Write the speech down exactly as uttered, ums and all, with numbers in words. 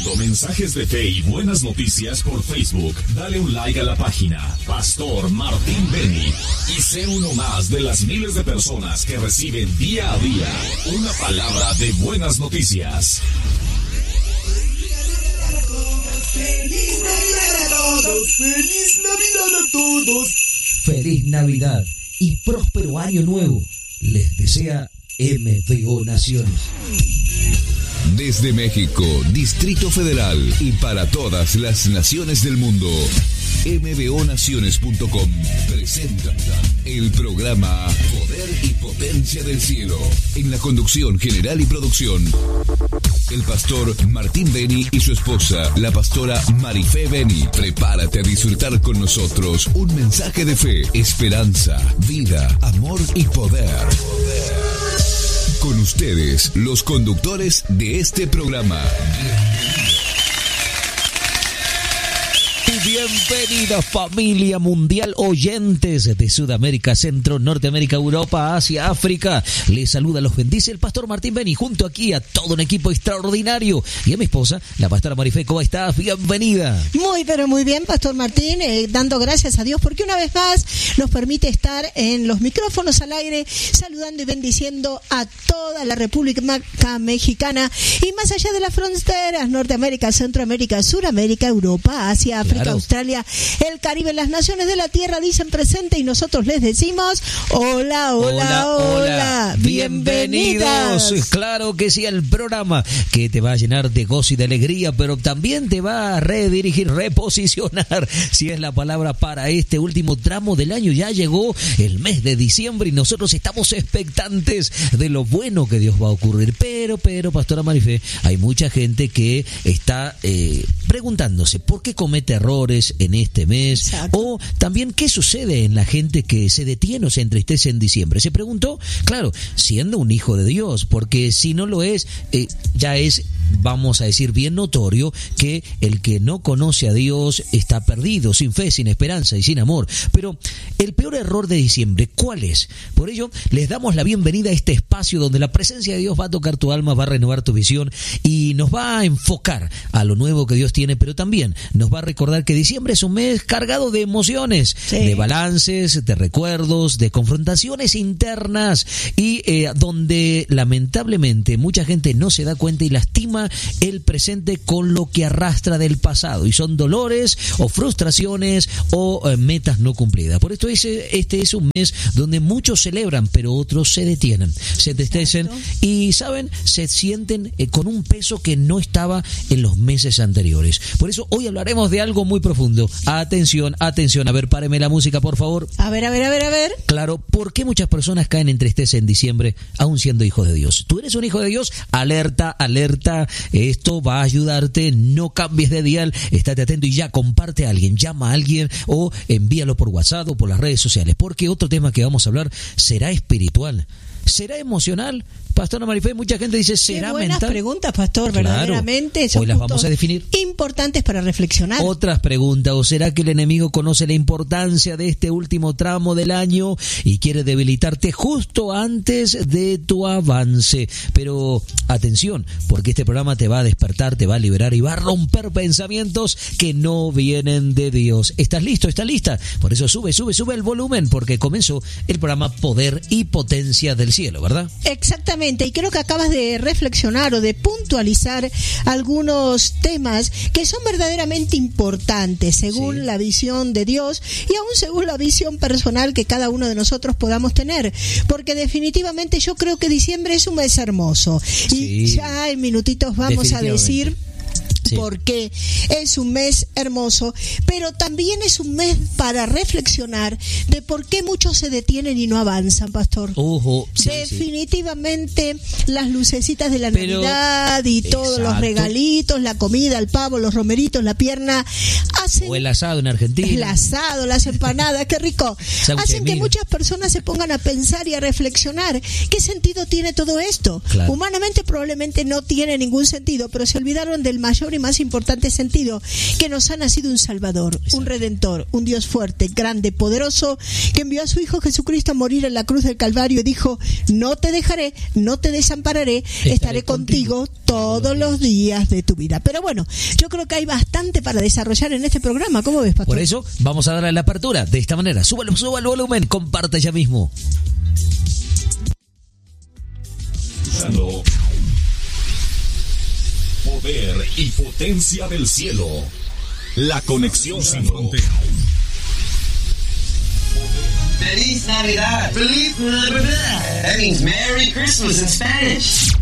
escuchando mensajes de fe y buenas noticias por Facebook. Dale un like a la página Pastor Martín Beni y sé uno más de las miles de personas que reciben día a día una palabra de buenas noticias. ¡Feliz Navidad a todos! ¡Feliz Navidad a todos! Feliz Navidad y próspero año nuevo. Les desea M V O Naciones. Desde México, Distrito Federal y para todas las naciones del mundo, M V O Naciones punto com presenta el programa Poder y Potencia del Cielo. En la conducción general y producción, el pastor Martín Beni y su esposa, la pastora Marifé Beni. Prepárate a disfrutar con nosotros un mensaje de fe, esperanza, vida, amor y poder. Con ustedes, los conductores de este programa. Bienvenida familia mundial, oyentes de Sudamérica, Centro, Norteamérica, Europa, Asia, África. Les saluda, los bendice el pastor Martín Beni, junto aquí a todo un equipo extraordinario. Y a mi esposa, la pastora Marifé. ¿Cómo estás? Bienvenida. Muy, pero muy bien, pastor Martín, eh, dando gracias a Dios porque una vez más nos permite estar en los micrófonos al aire, saludando y bendiciendo a toda la República Mexicana y más allá de las fronteras, Norteamérica, Centroamérica, Suramérica, Europa, Asia, África, claro. Australia, el Caribe, las naciones de la tierra dicen presente y nosotros les decimos hola, hola, hola, hola. Bienvenidos. Claro que sí, al programa que te va a llenar de gozo y de alegría, pero también te va a redirigir, reposicionar, si es la palabra, para este último tramo del año. Ya llegó el mes de diciembre y nosotros estamos expectantes de lo bueno que Dios va a ocurrir. Pero, pero, pastora Marifé, hay mucha gente que está eh, preguntándose por qué comete errores en este mes. Exacto. O también qué sucede en la gente que se detiene o se entristece en diciembre. Se preguntó, claro, siendo un hijo de Dios, porque si no lo es, eh, ya es, vamos a decir, bien notorio que el que no conoce a Dios está perdido, sin fe, sin esperanza y sin amor. Pero el peor error de diciembre, ¿cuál es? Por ello, les damos la bienvenida a este espacio donde la presencia de Dios va a tocar tu alma, va a renovar tu visión y nos va a enfocar a lo nuevo que Dios tiene, pero también nos va a recordar que diciembre es un mes cargado de emociones, sí, de balances, de recuerdos, de confrontaciones internas y eh, donde lamentablemente mucha gente no se da cuenta y lastima el presente con lo que arrastra del pasado, y son dolores o frustraciones o eh, metas no cumplidas. Por esto ese, este es un mes donde muchos celebran, pero otros se detienen, se entristecen y, ¿saben?, se sienten eh, con un peso que no estaba en los meses anteriores. Por eso hoy hablaremos de algo muy profundo. Atención, atención, a ver, páreme la música, por favor. A ver, a ver, a ver, a ver. Claro, ¿por qué muchas personas caen en tristeza en diciembre aún siendo hijos de Dios? ¿Tú eres un hijo de Dios? Alerta, alerta. Esto va a ayudarte, no cambies de dial, estate atento y ya comparte a alguien, llama a alguien o envíalo por WhatsApp o por las redes sociales, porque otro tema que vamos a hablar será espiritual, será emocional. Pastor Marifé, mucha gente dice, ¿será Qué buenas mental? Preguntas, pastor, claro, verdaderamente son hoy las vamos a definir. Importantes para reflexionar. Otras preguntas, ¿o será que el enemigo conoce la importancia de este último tramo del año y quiere debilitarte justo antes de tu avance? Pero atención, porque este programa te va a despertar, te va a liberar y va a romper pensamientos que no vienen de Dios. ¿Estás listo? ¿Estás lista? Por eso sube, sube, sube el volumen, porque comenzó el programa Poder y Potencia del Cielo, ¿verdad? Exactamente. Y creo que acabas de reflexionar o de puntualizar algunos temas que son verdaderamente importantes según sí. la visión de Dios y aún según la visión personal que cada uno de nosotros podamos tener, porque definitivamente yo creo que diciembre es un mes hermoso sí. y ya en minutitos vamos a decir sí. porque es un mes hermoso, pero también es un mes para reflexionar de por qué muchos se detienen y no avanzan, pastor. Uh-huh. Sí, definitivamente sí. las lucecitas de la pero, Navidad y todos exacto. los regalitos, la comida, el pavo, los romeritos, la pierna, hacen... O el asado en Argentina. El asado, las empanadas, qué rico. Hacen que muchas personas se pongan a pensar y a reflexionar. ¿Qué sentido tiene todo esto? Claro. Humanamente probablemente no tiene ningún sentido, pero se olvidaron del mayor y más importante sentido, que nos ha nacido un Salvador, un Redentor, un Dios fuerte, grande, poderoso, que envió a su Hijo Jesucristo a morir en la cruz del Calvario y dijo: no te dejaré, no te desampararé, estaré, estaré contigo, contigo todos los días de tu vida. Pero bueno, yo creo que hay bastante para desarrollar en este programa. ¿Cómo ves, pastor? Por eso vamos a darle la apertura de esta manera. Súbalo, suba el volumen, comparte ya mismo. Escuchando Poder y Potencia del Cielo. La conexión sin fronteras. Feliz Navidad. Feliz Navidad. That means Merry Christmas in Spanish.